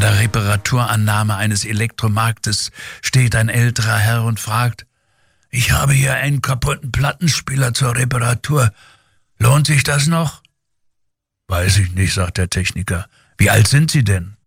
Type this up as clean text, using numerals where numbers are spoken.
der Reparaturannahme eines Elektromarktes steht ein älterer Herr und fragt: Ich habe hier einen kaputten Plattenspieler zur Reparatur. Lohnt sich das noch? Weiß ich nicht, sagt der Techniker. Wie alt sind Sie denn?